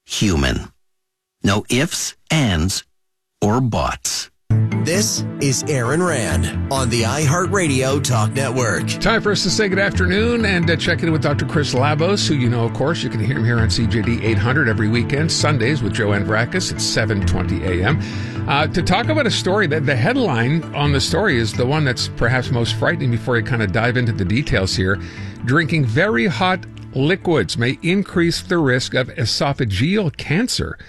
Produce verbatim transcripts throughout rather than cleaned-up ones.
human. No ifs, ands, or buts. This is Aaron Rand on the iHeartRadio Talk Network. Time for us to say good afternoon and uh, check in with Doctor Chris Labos, who you know, of course, you can hear him here on C J D eight hundred every weekend, Sundays with Joanne Vracus at seven twenty a.m. Uh, to talk about a story that the headline on the story is the one that's perhaps most frightening before you kind of dive into the details here. Drinking very hot liquids may increase the risk of esophageal cancer.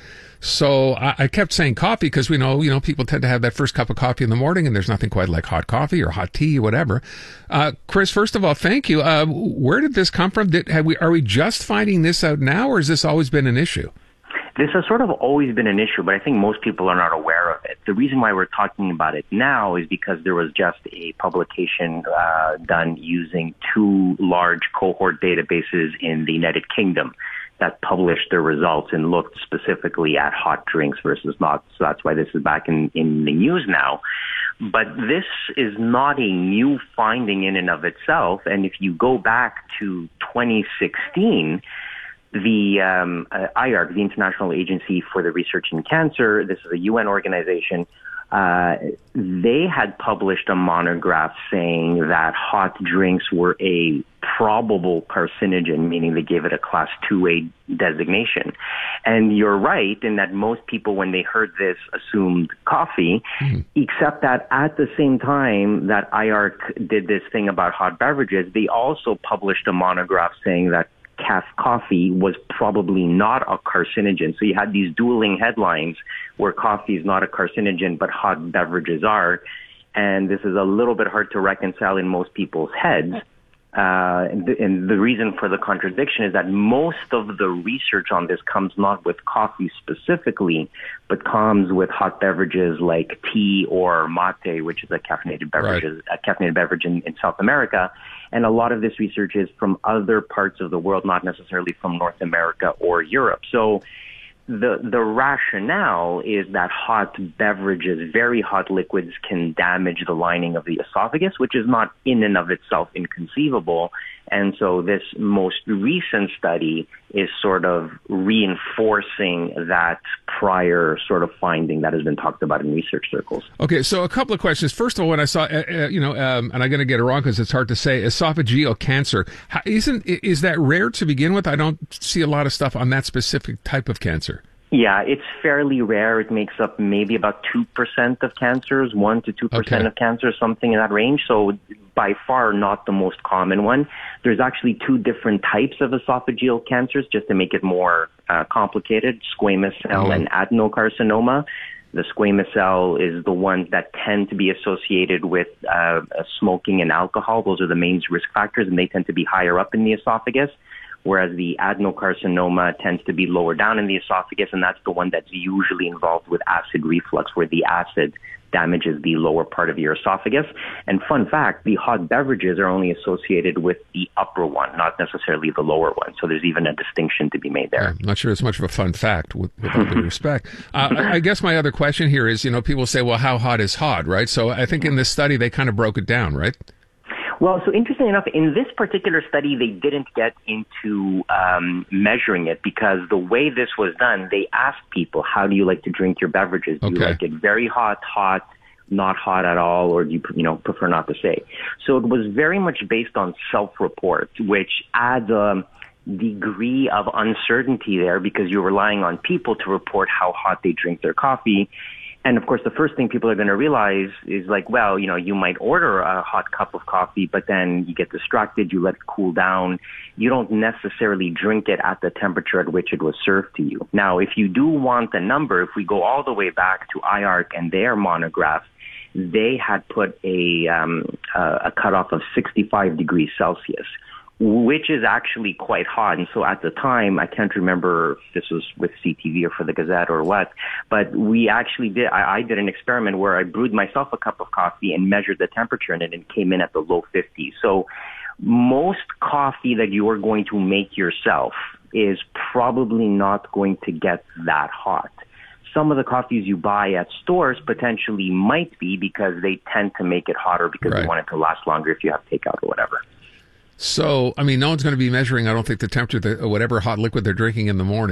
So I, I kept saying coffee because we know, you know, people tend to have that first cup of coffee in the morning and there's nothing quite like hot coffee or hot tea, whatever. Uh, Chris, first of all, thank you. Uh, where did this come from? Did, have we, are we just finding this out now, or has this always been an issue? This has sort of always been an issue, but I think most people are not aware of it. The reason why we're talking about it now is because there was just a publication uh, done using two large cohort databases in the United Kingdom that published their results and looked specifically at hot drinks versus not. So that's why this is back in, in the news now. But this is not a new finding in and of itself. And if you go back to twenty sixteen, the um, uh, I A R C, the International Agency for the Research in Cancer, this is a U N organization, uh, they had published a monograph saying that hot drinks were a probable carcinogen, meaning they gave it a class two A designation. And you're right in that most people, when they heard this, assumed coffee, mm. except that at the same time that I A R C did this thing about hot beverages, they also published a monograph saying that calf coffee was probably not a carcinogen. So you had these dueling headlines where coffee is not a carcinogen, but hot beverages are. And this is a little bit hard to reconcile in most people's heads. Uh, and, the, and the reason for the contradiction is that most of the research on this comes not with coffee specifically, but comes with hot beverages like tea or mate, which is a caffeinated beverage, right. a caffeinated beverage in, in South America. And a lot of this research is from other parts of the world, not necessarily from North America or Europe. So the the rationale is that hot beverages, very hot liquids, can damage the lining of the esophagus, which is not in and of itself inconceivable. And so this most recent study is sort of reinforcing that prior sort of finding that has been talked about in research circles. Okay, so a couple of questions. First of all, when I saw, uh, uh, you know, um, and I'm going to get it wrong because it's hard to say, esophageal cancer, how, isn't is that rare to begin with? I don't see a lot of stuff on that specific type of cancer. Yeah, it's fairly rare. It makes up maybe about two percent of cancers, one to two percent Okay. of cancers, something in that range. So by far not the most common one. There's actually two different types of esophageal cancers, just to make it more uh, complicated, squamous cell Mm-hmm. and adenocarcinoma. The squamous cell is the ones that tend to be associated with uh, smoking and alcohol. Those are the main risk factors, and they tend to be higher up in the esophagus. Whereas the adenocarcinoma tends to be lower down in the esophagus, and that's the one that's usually involved with acid reflux, where the acid damages the lower part of your esophagus. And fun fact, the hot beverages are only associated with the upper one, not necessarily the lower one. So there's even a distinction to be made there. I'm not sure it's much of a fun fact, with, with all due respect. Uh, I, I guess my other question here is, you know, people say, well, how hot is hot, right? So I think in this study, they kind of broke it down, right? Well, so interestingly enough, in this particular study, they didn't get into um, measuring it because the way this was done, they asked people, how do you like to drink your beverages? Do Okay. you like it very hot, hot, not hot at all, or do you, you know, prefer not to say? So it was very much based on self-report, which adds a degree of uncertainty there because you're relying on people to report how hot they drink their coffee. And of course, the first thing people are going to realize is like, well, you know, you might order a hot cup of coffee, but then you get distracted, you let it cool down. You don't necessarily drink it at the temperature at which it was served to you. Now, if you do want the number, if we go all the way back to I A R C and their monograph, they had put a, um, uh, a cutoff of sixty-five degrees Celsius, which is actually quite hot. And so at the time, I can't remember if this was with C T V or for the Gazette or what, but we actually did, I, I did an experiment where I brewed myself a cup of coffee and measured the temperature in it, and it came in at the low fifties. So most coffee that you are going to make yourself is probably not going to get that hot. Some of the coffees you buy at stores potentially might be because they tend to make it hotter because Right. they want it to last longer if you have takeout or whatever. So, I mean, no one's going to be measuring, I don't think, the temperature, the, whatever hot liquid they're drinking in the morning.